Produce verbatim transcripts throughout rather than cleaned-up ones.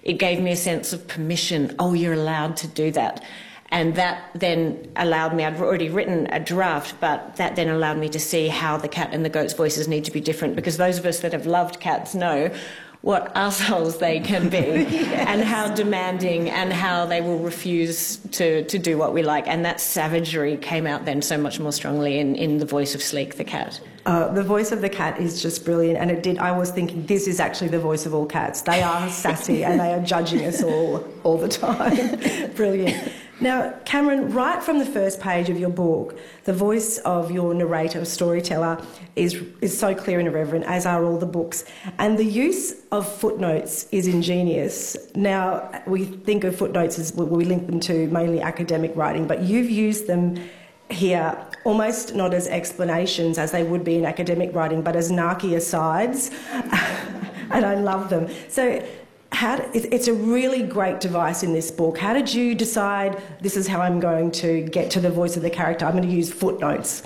it gave me a sense of permission. Oh, you're allowed to do that. And that then allowed me, I'd already written a draft, but that then allowed me to see how the cat and the goat's voices need to be different, because those of us that have loved cats know what assholes they can be. Yes. And how demanding, and how they will refuse to, to do what we like. And that savagery came out then so much more strongly in, in the voice of Sleek the cat. Uh, the voice of the cat is just brilliant, and it did. I was thinking, this is actually the voice of all cats. They are sassy and they are judging us all all the time. Brilliant. Now, Cameron, right from the first page of your book, the voice of your narrator, storyteller, is is so clear and irreverent, as are all the books. And the use of footnotes is ingenious. Now, we think of footnotes as we link them to mainly academic writing, but you've used them here almost not as explanations as they would be in academic writing, but as narky asides, and I love them. So how do, it's a really great device in this book. How did you decide this is how I'm going to get to the voice of the character? I'm going to use footnotes.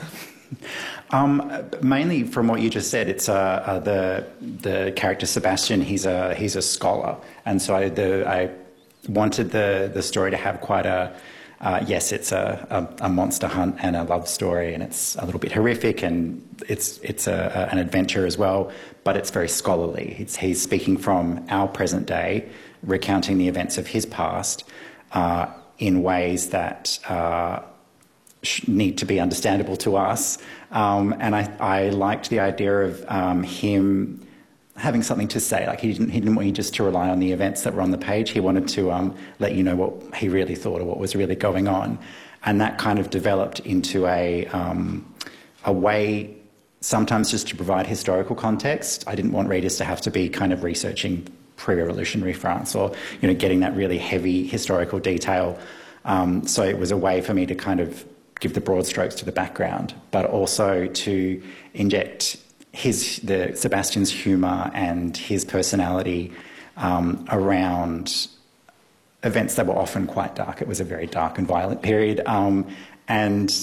Um, mainly from what you just said, it's uh, uh, the the character Sebastian. He's a he's a scholar, and so I, the, I wanted the the story to have quite a. Uh, yes, it's a, a, a monster hunt and a love story, and it's a little bit horrific, and it's it's a, a, an adventure as well, but it's very scholarly. It's, he's speaking from our present day, recounting the events of his past uh, in ways that uh, need to be understandable to us. Um, and I, I liked the idea of um, him having something to say. Like he didn't, he didn't want you just to rely on the events that were on the page. He wanted to um, let you know what he really thought or what was really going on. And that kind of developed into a, um, a way sometimes just to provide historical context. I didn't want readers to have to be kind of researching pre-revolutionary France or, you know, getting that really heavy historical detail. Um, so it was a way for me to kind of give the broad strokes to the background, but also to inject his the Sebastian's humour and his personality um, around events that were often quite dark. It was a very dark and violent period, um, and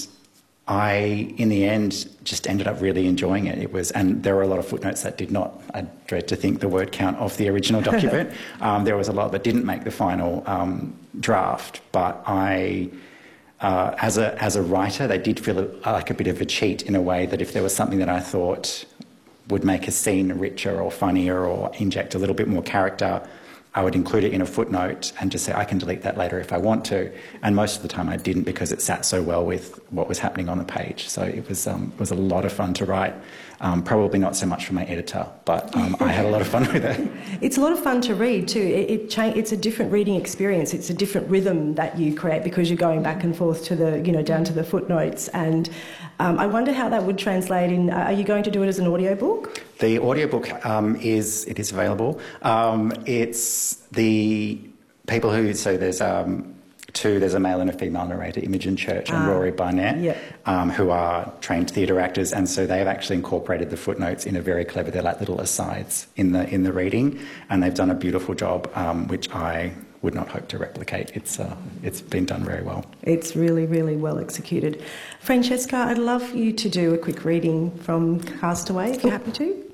I, in the end, just ended up really enjoying it. It was, and there were a lot of footnotes that did not. I dread to think the word count of the original document. um, there was a lot that didn't make the final um, draft, but I. Uh, as a as a writer, they did feel like a bit of a cheat in a way that if there was something that I thought would make a scene richer or funnier or inject a little bit more character, I would include it in a footnote and just say, I can delete that later if I want to. And most of the time I didn't, because it sat so well with what was happening on the page. So it was um, was a lot of fun to write. Um, probably not so much for my editor, but um, I had a lot of fun with it. It's a lot of fun to read too. It, it cha- it's a different reading experience. It's a different rhythm that you create because you're going back and forth to the, you know, down to the footnotes. And um, I wonder how that would translate in. Uh, are you going to do it as an audiobook? The audiobook um, is it is available. Um, it's the people who so there's. Um, Two, there's a male and a female narrator, Imogen Church and ah, Rory Barnett, yep. um, who are trained theatre actors, and so they've actually incorporated the footnotes in a very clever. They're like little asides in the in the reading, and they've done a beautiful job, um, which I would not hope to replicate. It's uh, it's been done very well. It's really, really well executed. Francesca, I'd love you to do a quick reading from Castaway, if you're happy to.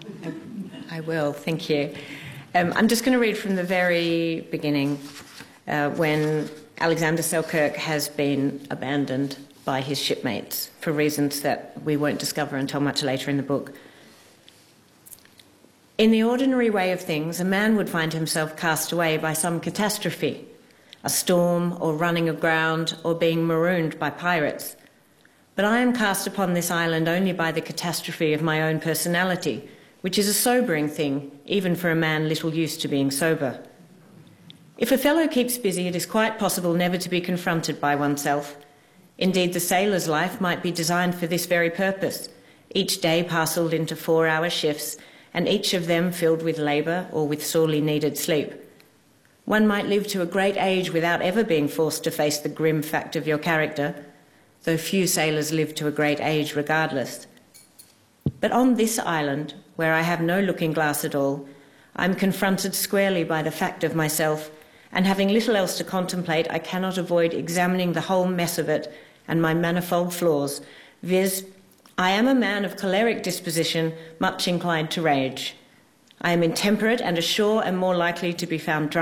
I will, thank you. Um, I'm just going to read from the very beginning. Uh, when Alexander Selkirk has been abandoned by his shipmates for reasons that we won't discover until much later in the book. In the ordinary way of things, a man would find himself cast away by some catastrophe, a storm or running aground or being marooned by pirates. But I am cast upon this island only by the catastrophe of my own personality, which is a sobering thing, even for a man little used to being sober. If a fellow keeps busy, it is quite possible never to be confronted by oneself. Indeed, the sailor's life might be designed for this very purpose, each day parcelled into four-hour shifts, and each of them filled with labour or with sorely needed sleep. One might live to a great age without ever being forced to face the grim fact of your character, though few sailors live to a great age regardless. But on this island, where I have no looking-glass at all, I am confronted squarely by the fact of myself, and having little else to contemplate, I cannot avoid examining the whole mess of it and my manifold flaws, viz., I am a man of choleric disposition, much inclined to rage. I am intemperate and ashore and more likely to be found drunk